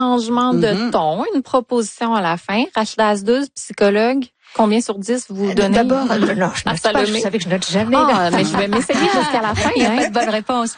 changement de ton, une proposition à la fin. Rachida Asdouz, psychologue. Combien sur 10 vous donnez? D'abord, non, je note pas, je savais que je note jamais. Mais je vais m'essayer jusqu'à la fin. Il n'y a pas de bonne réponse.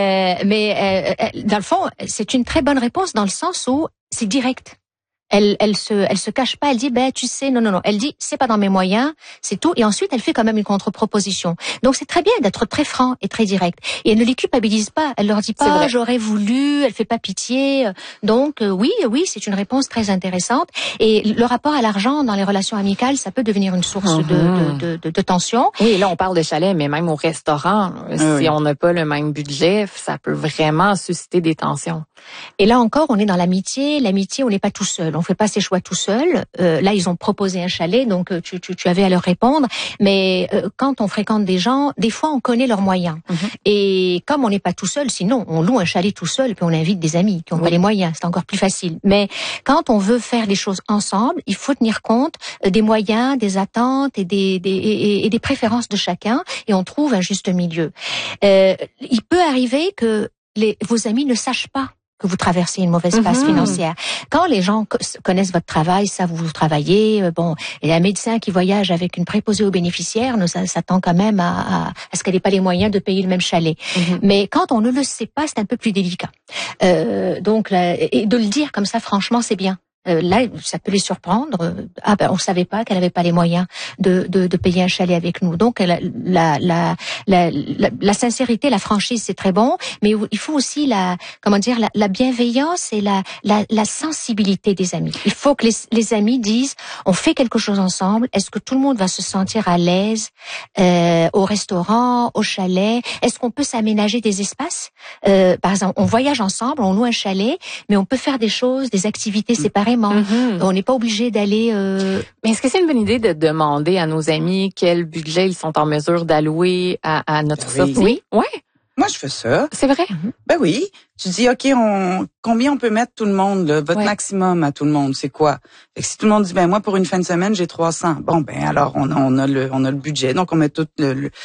Mais dans le fond, c'est une très bonne réponse dans le sens où c'est direct. Elle se cache pas, elle dit, tu sais, non. Elle dit, c'est pas dans mes moyens, c'est tout. Et ensuite, elle fait quand même une contre-proposition. Donc, c'est très bien d'être très franc et très direct. Et elle ne les culpabilise pas. Elle leur dit pas, j'aurais voulu, elle fait pas pitié. Donc, oui, c'est une réponse très intéressante. Et le rapport à l'argent dans les relations amicales, ça peut devenir une source de tension. Oui, et là, on parle de chalet, mais même au restaurant, si on n'a pas le même budget, ça peut vraiment susciter des tensions. Et là encore, on est dans l'amitié. L'amitié, on n'est pas tout seul. On fait pas ses choix tout seul. Là, ils ont proposé un chalet, donc tu avais à leur répondre. Mais quand on fréquente des gens, des fois, on connaît leurs moyens. Et comme on n'est pas tout seul, sinon, on loue un chalet tout seul, puis on invite des amis qui n'ont pas les moyens. C'est encore plus facile. Mais quand on veut faire des choses ensemble, il faut tenir compte des moyens, des attentes et des préférences de chacun. Et on trouve un juste milieu. Il peut arriver que vos amis ne sachent pas que vous traversez une mauvaise passe financière. Quand les gens connaissent votre travail, savent où vous travaillez, et un médecin qui voyage avec une préposée aux bénéficiaires, ça s'attend quand même à ce qu'elle n'ait pas les moyens de payer le même chalet. Mais quand on ne le sait pas, c'est un peu plus délicat. Donc, et de le dire comme ça, franchement, c'est bien. Là, ça peut les surprendre. On savait pas qu'elle avait pas les moyens de payer un chalet avec nous. Donc, la sincérité, la franchise, c'est très bon, mais il faut aussi la bienveillance et la sensibilité des amis. Il faut que les amis disent, on fait quelque chose ensemble. Est-ce que tout le monde va se sentir à l'aise au restaurant, au chalet? Est-ce qu'on peut s'aménager des espaces? Par exemple, on voyage ensemble, on loue un chalet, mais on peut faire des choses, des activités séparées. On n'est pas obligé d'aller... Mais est-ce que c'est une bonne idée de demander à nos amis quel budget ils sont en mesure d'allouer à notre sortie? Oui. Ouais. Moi, je fais ça. C'est vrai? Ben oui. Tu dis, OK, combien on peut mettre tout le monde, là? Votre maximum à tout le monde, c'est quoi? Fait que si tout le monde dit, moi, pour une fin de semaine, j'ai 300. Bon, alors, on a le budget. Donc, on met tout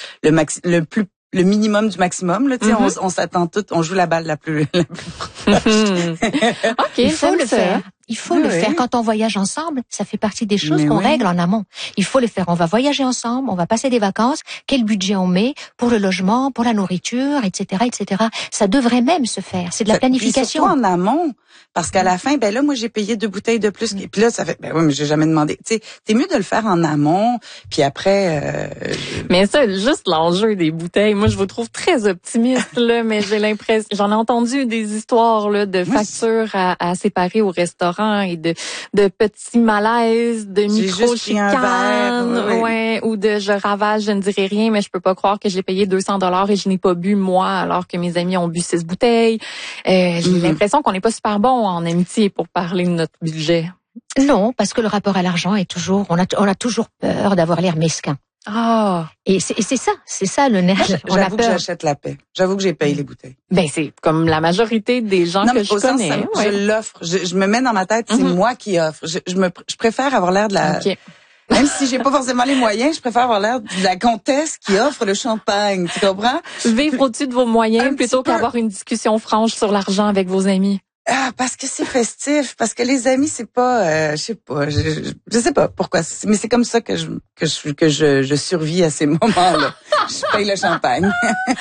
le minimum du maximum, là, tu sais, on s'attend tout, on joue la balle la plus proche. OK, il faut le faire. Il faut le faire. Quand on voyage ensemble, ça fait partie des choses qu'on règle en amont. Il faut le faire. On va voyager ensemble, on va passer des vacances. Quel budget on met pour le logement, pour la nourriture, etc., etc. Ça devrait même se faire. C'est de la planification. Surtout en amont. Parce qu'à la fin, là, moi, j'ai payé 2 bouteilles de plus. Puis là, ça fait, mais j'ai jamais demandé. Tu sais, t'es mieux de le faire en amont. Puis après, Mais ça, juste l'enjeu des bouteilles. Moi, je vous trouve très optimiste, là, mais j'ai l'impression, j'en ai entendu des histoires, là, de factures à séparer au restaurant et de petits malaises, de micro-chicanes, ou de je ravage, je ne dirai rien, mais je peux pas croire que j'ai payé $200 et je n'ai pas bu, moi, alors que mes amis ont bu 6 bouteilles. J'ai l'impression qu'on n'est pas super bon en amitié pour parler de notre budget. Non, parce que le rapport à l'argent est toujours, on a toujours peur d'avoir l'air mesquin. Et c'est ça le nerf. J'avoue que j'achète la paix. J'avoue que j'ai payé les bouteilles. C'est comme la majorité des gens que je connais. Je l'offre. Je me mets dans ma tête, c'est moi qui offre. Je préfère avoir l'air de la... Même si j'ai pas forcément les moyens, je préfère avoir l'air de la comtesse qui offre le champagne. Tu comprends? Vivre au-dessus de vos moyens plutôt qu'avoir une discussion franche sur l'argent avec vos amis. Parce que c'est festif, parce que les amis, c'est pas, je sais pas, je sais pas pourquoi, mais c'est comme ça que je survis à ces moments-là. Je paye le champagne.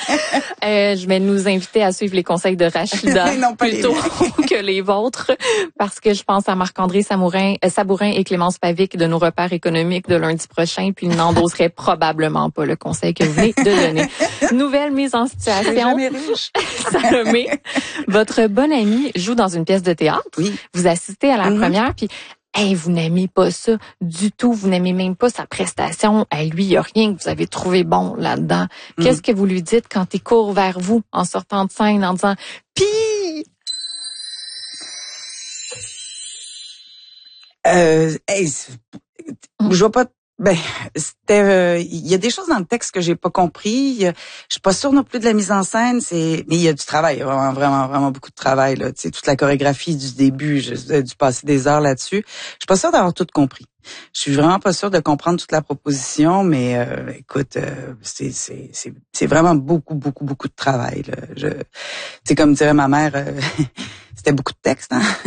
Je vais nous inviter à suivre les conseils de Rachida plutôt que les vôtres, parce que je pense à Marc-André Sabourin et Clémence Pavic de nos repères économiques de lundi prochain, puis ils n'endoseraient probablement pas le conseil que vous venez de donner. Nouvelle mise en situation. Salomé, votre bonne amie joue dans une pièce de théâtre. Oui. Vous assistez à la première, puis vous n'aimez pas ça du tout. Vous n'aimez même pas sa prestation. Lui, il n'y a rien que vous avez trouvé bon là-dedans. Qu'est-ce que vous lui dites quand il court vers vous en sortant de scène en disant « Pis! » Je vois pas... c'était, il y a des choses dans le texte que j'ai pas compris. Je suis pas sûre non plus de la mise en scène. Mais il y a du travail, il y a vraiment beaucoup de travail là. Tu sais, toute la chorégraphie du début, j'ai dû passer des heures là-dessus. Je suis pas sûre d'avoir tout compris. Je suis vraiment pas sûre de comprendre toute la proposition, mais écoute, c'est vraiment beaucoup de travail là. C'est comme dirait ma mère, c'était beaucoup de texte, hein.